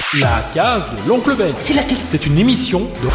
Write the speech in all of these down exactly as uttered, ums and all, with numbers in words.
La case de l'oncle Ben. C'est la télé. C'est une émission de...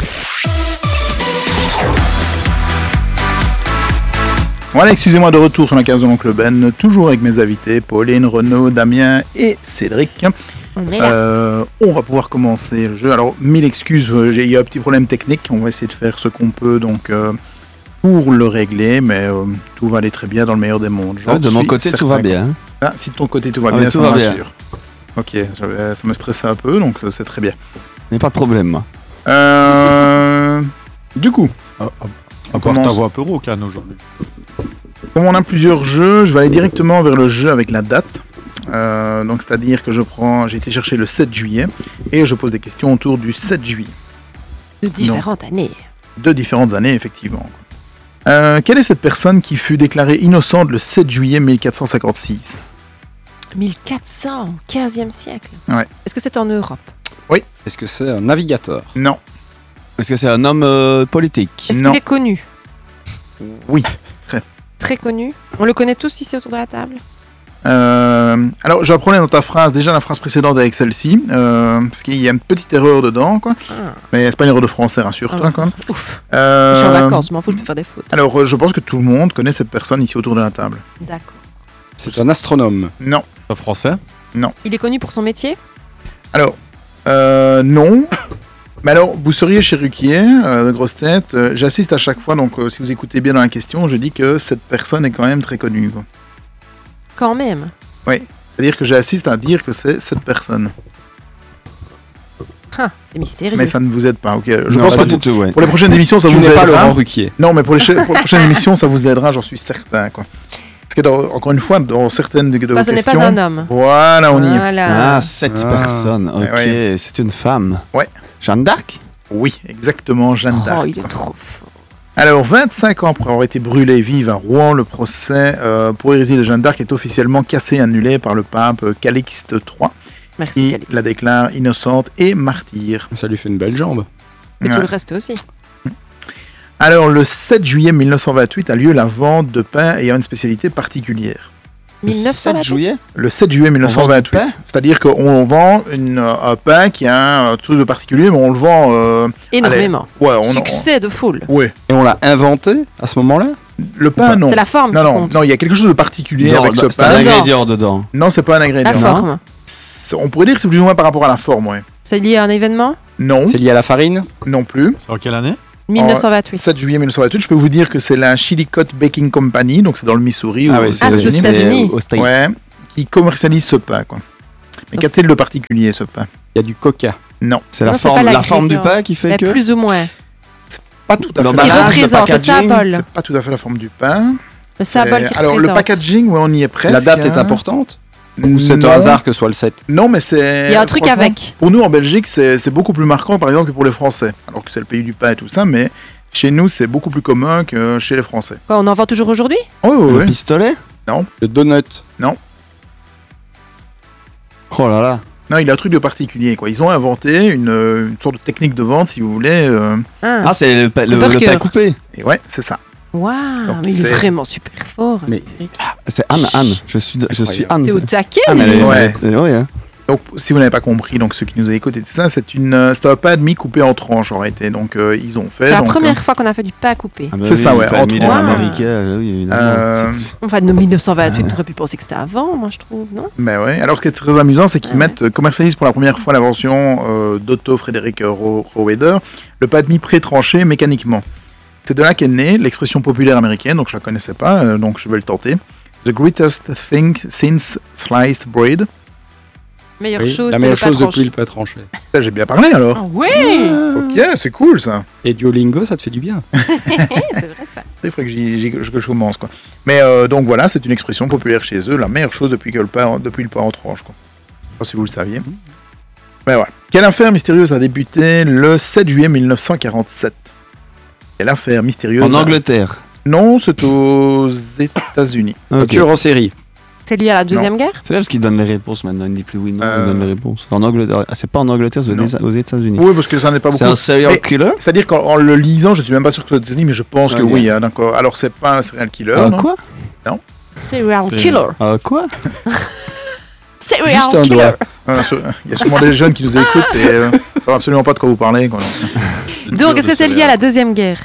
Voilà, excusez-moi, de retour sur la case de l'oncle Ben, toujours avec mes invités, Pauline, Renaud, Damien et Cédric. On est là. Euh, on va pouvoir commencer le jeu. Alors, mille excuses, il y a un petit problème technique, on va essayer de faire ce qu'on peut donc euh, pour le régler, mais euh, tout va aller très bien dans le meilleur des mondes. Ah, de mon côté, tout va bien. Ah, si de ton côté tout va ah, bien, tout ça va me bien. rassure. Ok, ça, ça me stresse un peu, donc c'est très bien. Mais pas de problème, moi. Euh, du coup, À on part ta commence. voix un peu raucane aujourd'hui. Comme on a plusieurs jeux, je vais aller directement vers le jeu avec la date. Euh, donc c'est-à-dire que je prends, j'ai été chercher le sept juillet et je pose des questions autour du sept juillet. De différentes années. De différentes années, effectivement. Euh, quelle est cette personne qui fut déclarée innocente le sept juillet mille quatre cent cinquante-six? mille quatre cents, au quinzième siècle. Ouais. Est-ce que c'est en Europe? Est-ce que c'est un navigateur? Non. Est-ce que c'est un homme euh, politique? Est-ce Non. qu'il est connu? Oui. Très connu. On le connaît tous ici autour de la table? Euh, alors, j'ai un problème dans ta phrase. Déjà, la phrase précédente avec celle-ci, euh, parce qu'il y a une petite erreur dedans, quoi. Ah. Mais c'est pas une erreur de français, rassure-toi, Ah. quoi. Ouf. Euh, Je suis en vacances, je m'en fous, je peux faire des fautes. Alors, euh, je pense que tout le monde connaît cette personne ici autour de la table. D'accord. C'est un astronome. Non. Un français? Il est connu pour son métier? Alors, euh, non. Mais alors, vous seriez chez Ruquier, euh, de grosse tête. euh, J'assiste à chaque fois, donc euh, si vous écoutez bien dans la question, je dis que cette personne est quand même très connue, quoi. Quand même. C'est-à-dire que j'assiste à dire que c'est cette personne. Ah, c'est mystérieux. Mais ça ne vous aide pas, ok. Je Non, pense pas que du pour, tout, ouais. pour les prochaines émissions, ça Tu vous n'es pas aidera. Laurent Ruquier. Non, mais pour les, cha- pour les prochaines émissions, ça vous aidera, j'en suis certain, quoi. Parce que, dans- encore une fois, dans certaines de, de vos Ah, ce n'est questions... pas un homme. Voilà, on y est. Voilà. Ah, sept Ah. personnes. Ok, Ouais. c'est une femme. Ouais. Jeanne d'Arc? Oui, exactement, Jeanne Oh, d'Arc. il est trop fort. Alors, vingt-cinq ans après avoir été brûlée vive à Rouen, le procès euh, pour hérésie de Jeanne d'Arc est officiellement cassé et annulé par le pape Calixte trois, Merci, qui Calix. la déclare innocente et martyre. Ça lui fait une belle jambe. Mais Ouais. tout le reste aussi. Alors, le sept juillet mille neuf cent vingt-huit a lieu la vente de pain ayant une spécialité particulière. Le mille neuf cent vingt-huit. sept juillet? Le sept juillet mille neuf cent vingt-huit. On vend du pain C'est-à-dire qu'on vend une, euh, un pain qui a un truc de particulier, mais on le vend... euh, Énormément. allez, ouais, on, Succès de foule. on- ouais. Et on l'a inventé à ce moment-là? Le pain, non. C'est la forme Non, qui non, compte. non, il y a quelque chose de particulier Non, avec bah, ce c'est un pain. Dedans. ingrédient dedans. Non, c'est pas un La ingrédient. forme. C'est- On pourrait dire que c'est plus ou moins par rapport à la forme, ouais. C'est lié à un événement? Non, C'est lié à la farine? non plus. C'est en quelle année? mille neuf cent vingt-huit. sept juillet mille neuf cent vingt-huit, je peux vous dire que c'est la Chillicothe Baking Company, donc c'est dans le Missouri. Ah aux oui, Ah, c'est aux États-Unis. États-Unis. Aux States. Ouais, qui commercialise ce pain, quoi. Mais qu'a-t-il de particulier, ce pain? Il y a du coca. Non, C'est la Non, c'est forme, pas la forme du l'ingrédient. pain qui fait Mais que... plus ou moins. pas tout à fait. L'emballage, Qui le représente le packaging, symbole. C'est pas tout à fait la forme du pain. Le symbole Euh, qui alors, représente. le packaging, ouais, on y est presque. La date est hein. importante? Ou c'est Non. un hasard que ce soit le sept? Non, mais c'est... Il y a un truc franchement, avec. Pour nous, en Belgique, c'est c'est beaucoup plus marquant, par exemple, que pour les Français. Alors que c'est le pays du pain et tout ça, mais chez nous, c'est beaucoup plus commun que chez les Français. Quoi, on en vend toujours aujourd'hui? Oui, oui, Le oui. pistolet? Le donut? Oh là là. Non, il a un truc de particulier, quoi. Ils ont inventé une, euh, une sorte de technique de vente, si vous voulez. euh, Ah, Ah, c'est le, pa- le, Le le burger. pain coupé. Et ouais, c'est ça. waouh, Donc, mais il est c'est- vraiment super fort. Mais- C'est Anne, Anne. Je suis, je suis Anne. T'es au taquet, Anne, elle lui. est- Ouais. elle est- ouais, hein. Donc, si vous n'avez pas compris, donc ceux qui nous écoutent et tout ça, c'est une, euh, c'est un pain demi coupé en tranches, en réalité. Donc, euh, ils ont fait. C'est la donc, première euh, fois qu'on a fait du pain coupé. Ah bah C'est oui, ça, ouais, le pain entre mis les autres. Américains, oui, évidemment. Euh, C'est- Enfin, de mille neuf cent vingt-huit, t'aurais pu penser que c'était avant, moi, je trouve, non? Ben ouais. Alors, ce qui est très amusant, c'est qu'ils Ouais. mettent, euh, commercialisent pour la première fois l'invention euh, d'Otto Frédéric Ro- Rohweder, le pain demi pré-tranché mécaniquement. C'est de là qu'est née l'expression populaire américaine, donc je la connaissais pas, euh, donc je vais le tenter. The greatest thing since sliced bread. Meilleure Oui, chose, la c'est meilleure le pain chose tranché. depuis le pain tranché. Ça, j'ai bien parlé alors. Ah oui. Ok, c'est cool ça. Et Duolingo, ça te fait du bien. C'est vrai, ça. Il faudrait que, j'y- j'y- que je commence quoi. Mais euh, donc voilà, c'est une expression populaire chez eux, la meilleure chose depuis, que le, pain, depuis le pain en tranche. Quoi. Je sais pas si vous le saviez. Mais voilà. Quelle affaire mystérieuse a débuté le sept juillet mille neuf cent quarante-sept? Quelle affaire mystérieuse En a- Angleterre. Non, c'est aux États-Unis. Ok. Tueur en série. C'est lié à la Deuxième Guerre? C'est là parce qu'il donne les réponses maintenant. Il ne dit plus oui, non, Euh, il donne les réponses. En Angleterre. Ah, c'est pas en Angleterre, c'est Non. aux- aux États-Unis. Oui, parce que ça n'est pas C'est beaucoup. un serial Mais- killer? C'est-à-dire qu'en en le lisant, je ne suis même pas sûr que ce soit aux États-Unis, mais je pense que Ok. oui. Hein, d'accord. Alors, c'est pas un serial killer. Ah, non quoi? Serial C'est- killer. Ah, quoi? Serial Juste un killer. doigt. Voilà, sur- Il y a sûrement des jeunes qui nous écoutent et euh, ça va absolument pas de quoi vous parlez. Quoi, donc. Donc, est-ce que c'est lié à la Deuxième Guerre?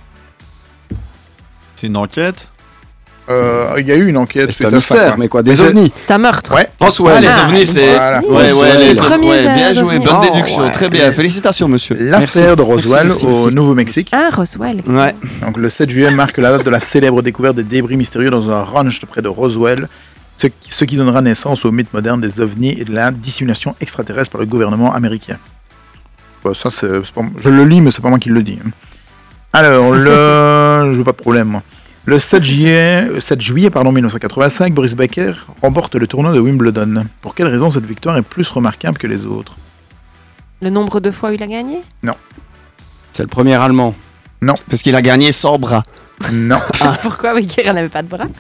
C'est une enquête. Euh, Il y a eu une enquête. C'est un suite à ça, mystère, quoi. mais quoi, Mais des c'est- ovnis. C'est un meurtre. Ouais. Roswell, Ah, les les ovnis, c'est. Voilà. Ouais, ouais, Les les premiers, ouais, bien euh, joué, ovnis. bonne Oh, déduction, ouais. très bien, félicitations monsieur. L'affaire de Merci, Roswell merci, au merci. Nouveau-Mexique. Ah, Roswell. Ouais, Donc le sept juillet marque la date de la célèbre découverte des débris mystérieux dans un ranch de près de Roswell, ce qui, ce qui donnera naissance au mythe moderne des ovnis et de la dissimulation extraterrestre par le gouvernement américain. Bon, ça, c'est, c'est pas- je le lis, mais c'est pas moi qui le dis. hein. Alors, le... je veux pas de problème, moi. Le sept juillet, sept juillet pardon, mille neuf cent quatre-vingt-cinq, Boris Becker remporte le tournoi de Wimbledon. Pour quelle raison cette victoire est plus remarquable que les autres? Le nombre de fois où il a gagné? C'est le premier Allemand. parce qu'il a gagné sans bras. Non. Pourquoi Becker n'avait pas de bras?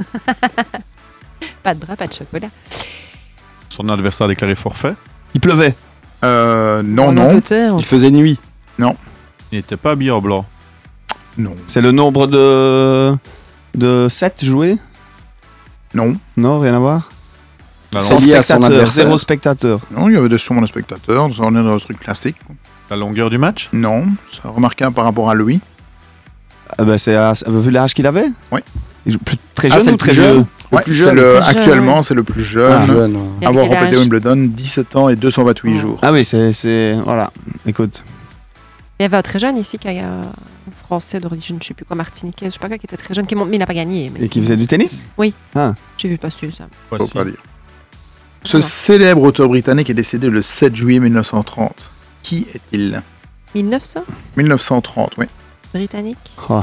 Pas de bras, pas de chocolat. Son adversaire a déclaré forfait. Il pleuvait. Euh, non, En non. Angleterre, Il faisait nuit. Il n'était pas habillé en blanc. Non. C'est le nombre de. de sept joués. Non. Non, rien à voir. La, C'est long- lié à son spectateurs, adversaire. zéro spectateur. Non, il y avait des sûrement des spectateurs. Ça, on est dans un truc classique. quoi. la longueur du match. Non. C'est remarquable par rapport à lui. Ah bah c'est à- vu l'âge qu'il avait. Oui. Il joue plus, très Ah, jeune c'est ou le très plus vieux. jeune. Le Ouais, plus c'est jeune. le- le plus jeune, actuellement, ouais. c'est le plus Ah, jeune. jeune, ouais. Il y a Avoir quel remporté âge? Wimbledon, dix-sept ans et deux cent vingt-huit Oh. jours. Ah oui, c'est c'est voilà. Écoute, Il y avait un très jeune ici, qui a un français d'origine, je sais plus quoi, martiniquais, je sais pas quoi, qui était très jeune, qui est monté, mais il n'a pas gagné. Mais... et qui faisait du tennis. J'ai vu passer ça. Faut Voici. pas dire. Ce Non. célèbre auteur britannique est décédé le sept juillet mille neuf cent trente. Qui est-il? mille neuf cents? mille neuf cent trente, oui. Britannique? Oh.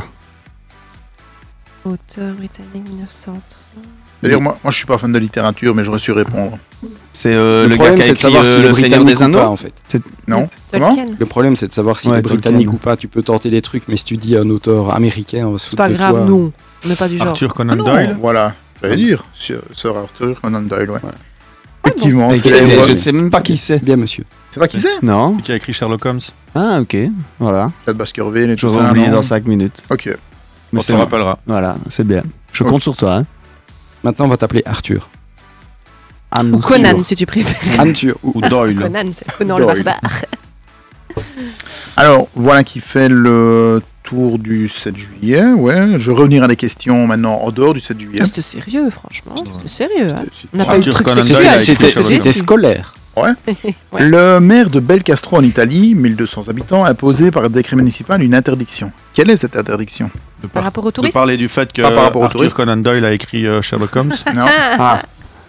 Auteur britannique mille neuf cent trente. D'ailleurs, moi, moi, je suis pas fan de littérature, mais j'aurais su répondre. C'est euh, le, Le gars problème, qui a c'est de écrit savoir euh, s'il Le est Seigneur britannique des ou pas, Anneaux. en fait. Non? Comment? Tolkien. Le problème, c'est de savoir s'il Ouais, est britannique Tolkien. ou pas. Tu peux tenter des trucs, mais si tu dis un auteur américain, on va se C'est foutre pas de grave, toi. non. On n'est pas du genre. Arthur Conan Ah non, Doyle. voilà. J'allais dire. Sir Sir Arthur Conan Doyle, ouais. Ouais. Effectivement, Mais c'est qui- célèbre. je ne sais même pas qui c'est. Bien, monsieur. C'est pas qui c'est? Non. Qui a écrit Sherlock Holmes. Ah ok. Voilà. Peut-être Baskerville et tout J'aurais ça. oublié non dans cinq minutes. Ok. Mais On c'est te bon. rappellera. Voilà, c'est bien. Je Ok. compte sur toi. Hein. Maintenant, on va t'appeler Arthur. Anne Ou Conan, Arthur. si tu préfères. Arthur. Ou Ou Doyle. Conan, c'est Conan le Doyle. barbare. Alors, voilà qui fait le tour du sept juillet. Ouais, je vais revenir à des questions maintenant en dehors du sept juillet. C'était sérieux, franchement. C'était sérieux. Hein. On n'a Arthur pas eu de truc Conan sexuel. Doyle a je suis écrit C'était presque Sherlock c'était déçue. scolaire. Ouais. Le maire de Belcastro en Italie, mille deux cents habitants, a imposé par décret municipal une interdiction. Quelle est cette interdiction? De, Par par- rapport aux de touristes. parler du fait que Pas par rapport aux Arthur touristes. Conan Doyle a écrit euh, Sherlock Holmes. Non. Ah.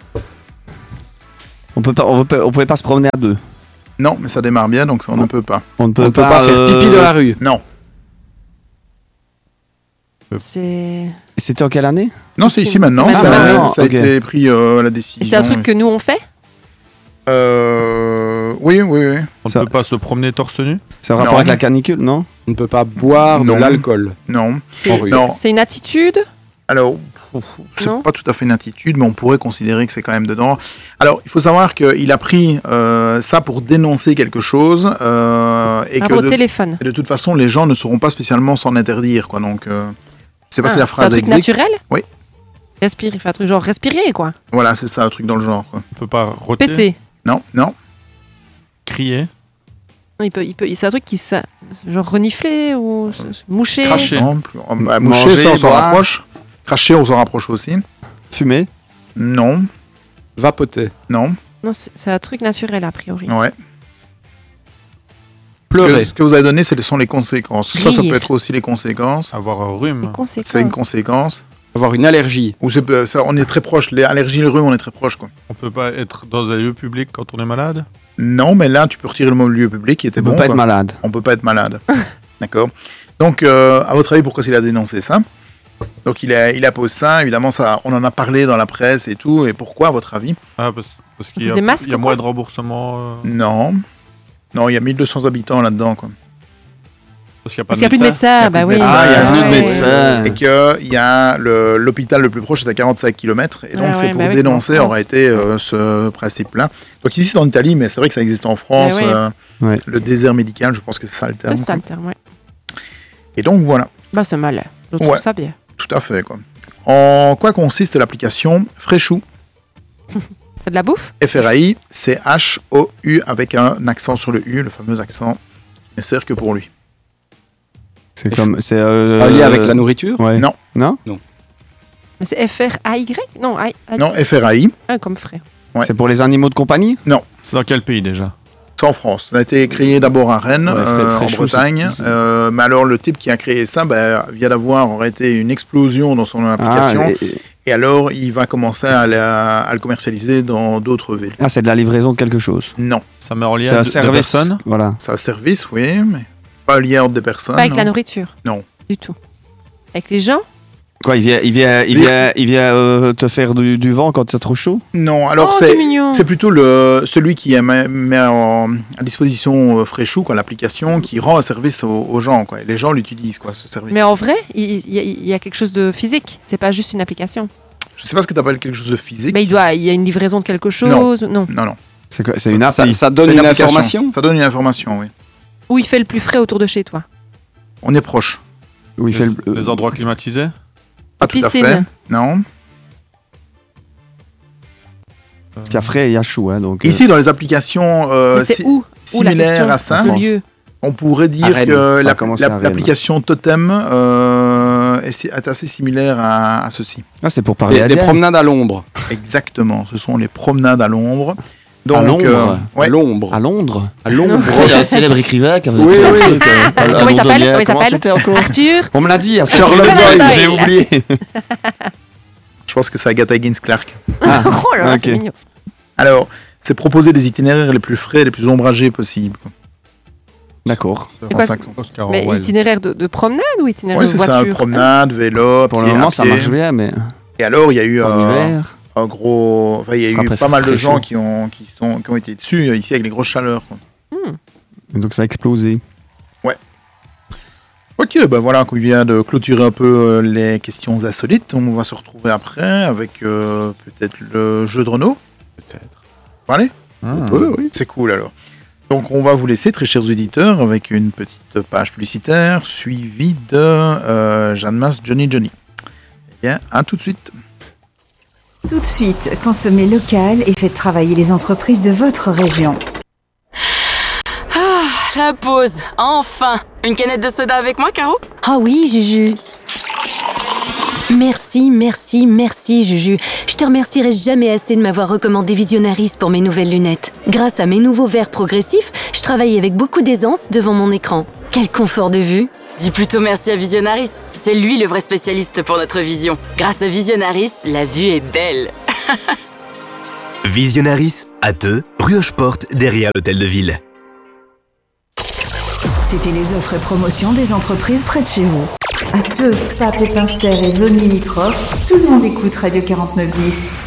On peut pas, on peut, on pouvait pas se promener à deux. Non, mais ça démarre bien, donc ça, on ne peut pas. On ne peut On peut pas, pas faire euh, pipi dans la rue. Non. C'est Et c'était en quelle année? Non, c'est C'est- ici maintenant. c'est Ça, maintenant. ça a Ok. été pris euh, la décision. Et c'est un truc que nous on fait. Euh... Oui, oui, oui. On ne Ça- peut pas se promener torse nu. C'est en rapport Non. avec la canicule, non? On ne peut pas boire Non. de l'alcool. Non. C'est En rue. c'est- Non. c'est une attitude. Alors, c'est Non. pas tout à fait une attitude, mais on pourrait considérer que c'est quand même dedans. Alors, il faut savoir qu'il a pris euh, ça pour dénoncer quelque chose euh, et Par que rapport au de, téléphone. et de toute façon, les gens ne sauront pas spécialement s'en interdire, quoi. Donc, euh, je sais pas Ah, si la c'est un phrase truc existe. naturel. Oui. Respirer, il fait un truc genre respirer quoi. Voilà, c'est ça, un truc dans le genre, quoi. On peut pas roter, Péter. Non, non. crier, Non, il peut, il peut, c'est un truc qui ça, genre renifler ou se- se moucher. Cracher. non plus- oh, bah, Manger, moucher, ça, on s'en boire. rapproche. Cracher, on s'en rapproche aussi. Fumer? Non, Vapoter. non, Non, c'est c'est un truc naturel a priori. ouais. Pleurer. Ce que vous avez donné, ce sont les conséquences. Ça, ça Rire. peut être aussi les conséquences. avoir un Les rhume. conséquences. C'est une conséquence. Avoir une allergie. Ou c'est, ça, on est très proche. Les allergies, le rhume, on est très proche, quoi. On peut pas être dans un lieu public quand on est malade. Non, mais là, tu peux retirer le mot lieu public qui était On peut bon. pas quoi. être malade. On peut pas être malade. D'accord. Donc, euh, à votre avis, pourquoi il a dénoncé ça? Donc, il, a, il appose ça. Évidemment, ça, on en a parlé dans la presse et tout. Et pourquoi, à votre avis? Ah, parce, parce qu'il y a, Des masques, il y a quoi. moins de remboursement. euh, Non. Non, il y a mille deux cents habitants là-dedans, quoi. parce qu'il n'y a pas Parce de qu'il n'y a plus de médecin. médecin, bah plus oui. de Ah, il y a Ouais, plus de ouais. médecins. Et qu'il y a le- l'hôpital le plus proche, c'est à quarante-cinq kilomètres. Et donc, Ouais, c'est ouais, pour bah oui, dénoncer, comme en aurait France. été euh, ce principe-là. Donc, ici, c'est en Italie, mais c'est vrai que ça existe en France. Ouais, ouais. euh, Ouais. Le désert médical, je pense que c'est ça le terme. C'est ça quoi. le terme, ouais. Et donc, voilà. Bah c'est mal. Je trouve Ouais. ça bien. Tout à fait, quoi. En quoi consiste l'application Fréchou? De la bouffe? F R A I, C H O U avec un accent sur le U, le fameux accent qui ne sert que pour lui. C'est comme. C'est. Euh, Un lien avec la nourriture? Ouais. Non. Non Mais c'est F R A Y? Non, I, I- Non, F R A I, Ah, comme frère. Ouais. C'est pour les animaux de compagnie? C'est dans quel pays déjà? c'est en France. Ça a été créé d'abord à Rennes, Ouais, euh, en Fréchot, Bretagne. c'est- Euh, mais alors, le type qui a créé ça ben, vient d'avoir aurait été une explosion dans son application. Ah, et... et- alors, il va commencer à, la- à le commercialiser dans d'autres villes. ah, c'est de la livraison de quelque chose. Non. Ça met en lien C'est un de, de service. personnes? Voilà. C'est un service, oui, mais pas lié à ordre des personnes. Pas avec la non. nourriture? Non. Du tout. Avec les gens? Quoi, il vient, il vient, il vient, il vient euh, te faire du, du vent quand c'est trop chaud? Non, alors Oh, c'est... c'est mignon. C'est plutôt le, celui qui met, met en- à disposition euh, Fréchou, quoi, l'application, qui rend un service aux, aux gens. Quoi. Et les gens l'utilisent, quoi, ce service. Mais en vrai, il, il y a- il y a quelque chose de physique. C'est pas juste une application. Je sais pas ce que tu appelles quelque chose de physique. Mais il doit, il y a une livraison de quelque chose. Non. Non, non. C'est quoi? C'est une appli. Ça, ça donne C'est une, application. information? Ça donne une information, oui. Où il fait le plus frais autour de chez toi. On est proche. Où il fait Les, le. les endroits climatisés? Pas tout à Piscine. fait. Non. Il y a frais et il y a chaud, hein, donc. euh, Ici, dans les applications euh, Mais c'est si- où? Où la question? similaires à ça, Le lieu. on pourrait dire À Rennes. que Ça la- a commencé la- à Rennes. l'application Totem euh, est, si- est assez similaire à, à ceci. Ah, c'est pour parler Les, à les Diane. promenades à l'ombre. Exactement. Ce sont les promenades à l'ombre. Donc, À l'ombre euh, ouais. À l'ombre. À Londres. À l'ombre. Il y a un célèbre écrivain qui avait Oui, fait un oui. truc. euh, à- à Comment il s'appelle? Londonien. Comment il Comment s'appelle c'était encore? Arthur. On me l'a dit, hein, c'est Charlotte Charlotte Boyle. J'ai oublié. Je pense que c'est Agatha Higgins Clark. Ah, Oh là là, ok. c'est mignon. ça. Alors, c'est proposer des itinéraires les plus frais et les plus ombragés possibles. quoi. D'accord. C'est quoi, En cinq cents. Oscar Mais Wilde. itinéraire de, de promenade ou itinéraire Ouais, de c'est ça, voiture? promenade, vélo, Pour le pied à moment, ça pied. marche bien, mais Et alors, il y a eu en euh, hiver. un gros... Enfin, il y a Ce sera eu très pas mal de très gens chaud. qui ont, qui, sont, qui ont été dessus, euh, ici, avec les grosses chaleurs. quoi. Et donc ça a explosé. Ok, ben voilà, qu'on vient de clôturer un peu euh, les questions insolites. On va se retrouver après avec euh, peut-être le jeu de Renault. Peut-être. Allez, Hmm. oui. c'est cool alors. Donc on va vous laisser, très chers auditeurs, avec une petite page publicitaire suivie de euh, Jeanne Masse, Johnny Johnny. Eh bien, à tout de suite. Tout de suite, consommez local et faites travailler les entreprises de votre région. La pause, enfin. Une canette de soda avec moi, Caro? Ah oui, Juju. Merci, merci, merci, Juju. Je te remercierai jamais assez de m'avoir recommandé Visionaris pour mes nouvelles lunettes. Grâce à mes nouveaux verres progressifs, je travaille avec beaucoup d'aisance devant mon écran. Quel confort de vue! Dis plutôt merci à Visionaris. C'est lui le vrai spécialiste pour notre vision. Grâce à Visionaris, la vue est belle. Visionaris, à Theux, rue Hocheporte, derrière l'hôtel de ville. C'était les offres et promotions des entreprises près de chez vous. À Theux, Spa, Pépinster et zone limitrophe, tout le monde écoute Radio quarante-neuf dix.